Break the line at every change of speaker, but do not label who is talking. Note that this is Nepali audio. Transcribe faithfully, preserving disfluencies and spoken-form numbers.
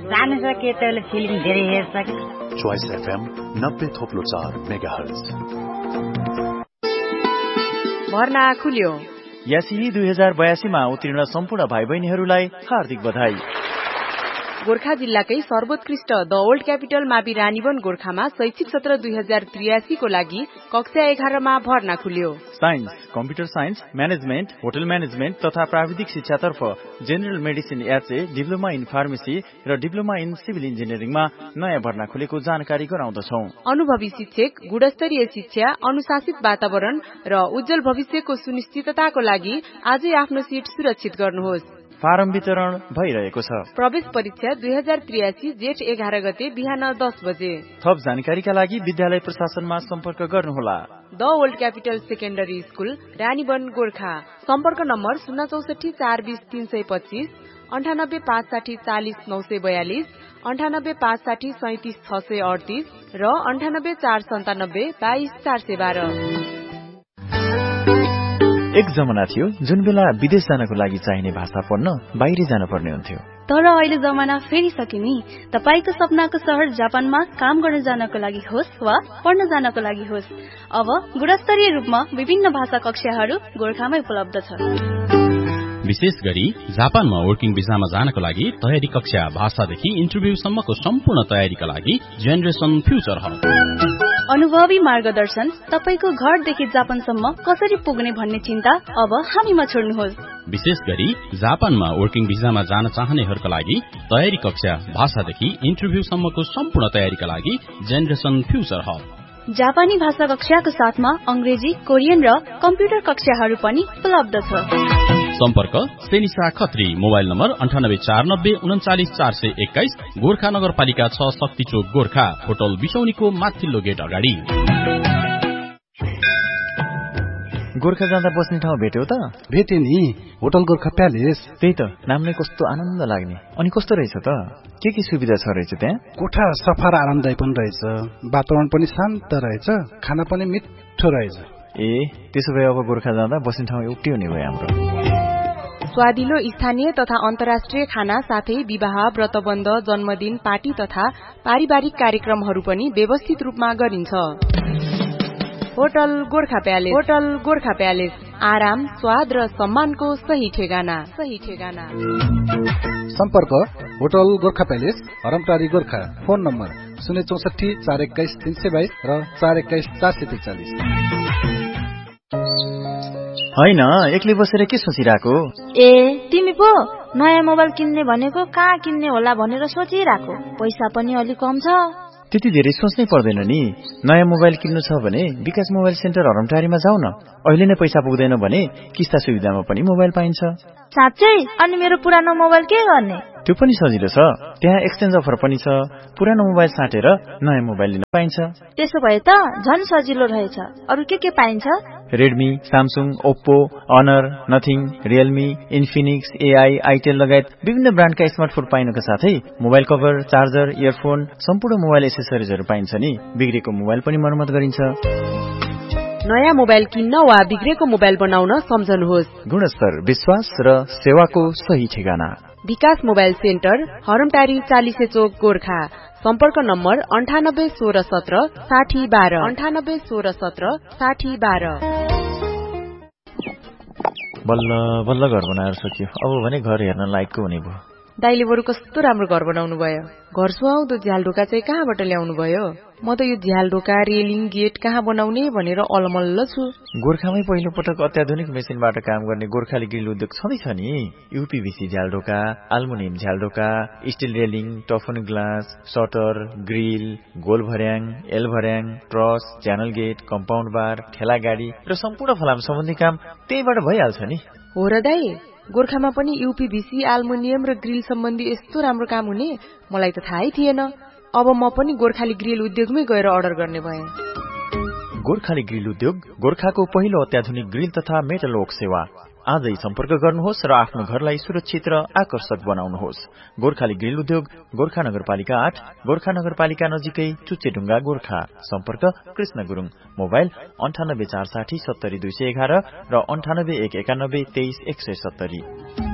जाने छ केटाले फिल्म धेरै हेर्छ।
चोइस एफएम नब्बे थोप्लो चार मेगाहर्ज।
भर्ना खुल्यो।
यासिही दुई हजार बयासीमा उत्तीर्ण सम्पूर्ण भाइ बहिनीहरूलाई हार्दिक बधाई।
गोर्खा जिल्लाकै सर्वोत्कृष्ट द ओल्ड क्यापिटल मावि रानीवन गोर्खामा शैक्षिक सत्र दुई हजार त्रियासी को लागि कक्षा एघारमा भर्ना खुल्यो।
Science, computer science, management, hotel management तथा प्राविधिक शिक्षातर्फ general medicine HA, diploma in pharmacy र डिप्लोमा इन सिभिल इन्जिनियरिङमा नयाँ भर्ना खुलेको जानकारी गराउँदछौ।
अनुभवी शिक्षक, गुणस्तरीय शिक्षा, अनुशासित वातावरण र उज्जवल भविष्यको सुनिश्चितताको लागि आजै आफ्नो सिट सुरक्षित गर्नुहोस्।
फारम वितरण भइरहेको छ।
प्रवेश परीक्षा दुई हजार त्रियासी जेठ एघार गते बिहान दस बजे।
थप जानकारीका लागि विद्यालय प्रशासनमा सम्पर्क गर्नुहोला।
The old capital secondary school Ranivan Gorkha. सम्पर्क नम्बर शून्य चौसठी चार बीस तीन सय पच्चीस, अन्ठानब्बे पाँच साठी चालिस नौ सय बयालिस, अन्ठानब्बे पाँच साठी सैतिस छ सय अडतिस र अन्ठानब्बे चार सन्तानब्बे बाइस चार सय बाह्र।
एक जमाना थियो जुन बेला विदेश जानको लागि चाहिने भाषा पढ्न बाहिर जानुपर्ने हुन्थ्यो।
तर अहिले जमाना फेरिसक्यो नि। तपाईको सपनाको शहर जापानमा काम गर्न जानको लागि होस् वा पढ्न जानको लागि होस्, अब गुणस्तरीय रूपमा विभिन्न भाषा कक्षाहरू गोर्खामै उपलब्ध छ।
विशेष गरी जापानमा वर्किङ भिसामा जानको लागि तयारी कक्षा, भाषादेखि इन्टरभ्यूसम्मको सम्पूर्ण तयारीका लागि जेनरेसन फ्युचर हब।
अनुभवी मार्गदर्शन, तपाईको घरदेखि जापानसम्म कसरी पुग्ने भन्ने चिन्ता अब हामीमा छोड्नुहोस्।
विशेष गरी जापानमा वर्किङ भिसामा जान चाहनेहरूका लागि तयारी कक्षा, भाषादेखि इन्टरभ्यूसम्मको सम्पूर्ण तयारीका लागि जेनरेसन फ्युचर हब।
जापानी भाषा कक्षाको साथमा अंग्रेजी, कोरियन र कम्प्युटर कक्षाहरू पनि उपलब्ध छ।
सम्पर्क सेनिसा खत्री, मोबाइल नम्बर अन्ठानब्बे चार नब्बे उन्चालिस चार सय एक्काइस, गोर्खा नगरपालिका छ, शक्ति चोक गोर्खा, होटल बिसौनीको माथिल्लो गेट अगाडि।
गोर्खा जाँदा बस्ने ठाउँ भेट्यौ त?
भेटे नि, होटल गोर्खा प्यालेस।
त्यही त, नामले कस्तो आनन्द लाग्ने। अनि कस्तो रहेछ त? के के सुविधा छ रहेछ त्यहाँ?
कोठा सफा र आरामदायी पनि रहेछ, वातावरण पनि शान्त रहेछ, खाना पनि मिठो रहेछ।
ए, त्यसो भए अब गोर्खा जाँदा बस्ने ठाउँ एउटै हुने भयो हाम्रो।
स्वादिलो स्थानीय तथा अन्तर्राष्ट्रिय खाना साथै विवाह, व्रतबन्ध, जन्मदिन, पार्टी तथा पारिवारिक कार्यक्रमहरू पनि व्यवस्थित रूपमा गरिन्छ। Hotel Gorkha palace. Hotel Gorkha palace, आराम, स्वाद र सम्मानको सही ठेगाना। सही ठेगाना।
सम्पर्क hotel Gorkha palace, हरमटारी Gorkha. Phone number शून्य चौसठी चार एक्काइस तीन सय बाइस र चार एक्काइस चार सय त्रिचालिस।
होइन, एक्लै बसेर के सोचिरहेको?
ए, तिमी पो नयाँ मोबाइल किन्ने भनेको कहाँ किन्ने होला भनेर सोचिरहेको। पैसा पनि अलि कम छ।
त्यति धेरै सोच्नै पर्दैन नि। नयाँ मोबाइल किन्नु छ भने विकास मोबाइल सेन्टर हरमटारीमा जाऊ न। अहिले नै पैसा पुग्दैन भने किस्ता सुविधामा पनि मोबाइल पाइन्छ।
साँच्चै? अनि मेरो पुरानो मोबाइल के गर्ने?
त्यो पनि सजिलो छ। त्यहाँ एक्सचेन्ज अफर पनि छ। पुरानो मोबाइल साटेर नयाँ मोबाइल लिन पाइन्छ।
त्यसो भए त झन् सजिलो रहेछ। अरु के के पाइन्छ?
Redmi, Samsung, Oppo, honour, nothing, Realme, Infinix, AI, Itel लगायत विभिन्न ब्रान्डका स्मार्टफोन पाइनुका साथै मोबाइल कभर, चार्जर, इयरफोन, सम्पूर्ण मोबाइल एसेसरिजहरू पाइन्छ नि। बिग्रेको मोबाइल पनि मर्मत गरिन्छ।
नयाँ मोबाइल किन्न वा बिग्रेको मोबाइल बनाउन सम्झनुहोस्।
गुणस्तर, विश्वास र सेवाको सही ठेगाना।
विकास मोबाइल सेन्टर, हरमटारी चालिसे चोक गोर्खा। सम्पर्क नम्बर अन्ठानब्बे सोह्र सत्र साठी बाह्र, अन्ठानब्बे सोह्र सत्र साठी बाह्र।
बल्ल बल्ल घर बनाएर सकियो। अब भने घर हेर्न लायकको हुने भयो।
दाइले बरु कस्तो राम्रो घर बनाउनु भयो। घर सुहाउँदो झ्यालढोका चाहिँ कहाँबाट ल्याउनु भयो? म त यो झ्यालढोका, रेलिङ, गेट कहाँ बनाउने भनेर अलमल्ल छु।
गोर्खामै पहिलो पटक अत्याधुनिक मेसिनबाट काम गर्ने गोर्खाली ग्रिल उद्योग छँदैछ नि। यूपीभीसी झ्यालढोका, aluminium झ्यालढोका, still railing, टफन glass, shutter, grill, goal भर्याङ, एल भर्याङ, ट्रस, च्यानल गेट, कम्पाउन्ड बार, ठेला गाडी र सम्पूर्ण फलाम सम्बन्धी काम त्यहीबाट भइहाल्छ नि।
हो र दाइ, गोर्खामा पनि यूपीभीसी, एल्युमिनियम र ग्रिल सम्बन्धी यस्तो राम्रो काम हुने मलाई त थाहै थिएन। अब म पनि गोर्खाली ग्रिल उद्योगमै गएर अर्डर गर्ने भएँ।
गोर्खाली ग्रिल उद्योग गोर्खाको पहिलो अत्याधुनिक ग्रिल तथा मेटल वर्क सेवा। आजै सम्पर्क गर्नुहोस् र आफ्नो घरलाई सुरक्षित र आकर्षक बनाउनुहोस्। गोर्खाली ग्रिल उद्योग, गोर्खा नगरपालिका आठ, गोर्खा नगरपालिका नजिकै चुच्चेढुङ्गा गोर्खा। सम्पर्क कृष्ण गुरुङ, मोबाइल अन्ठानब्बे चार साठी सत्तरी दुई सय एघार र अन्ठानब्बे एक एकानब्बे तेइस एक सय सत्तरी।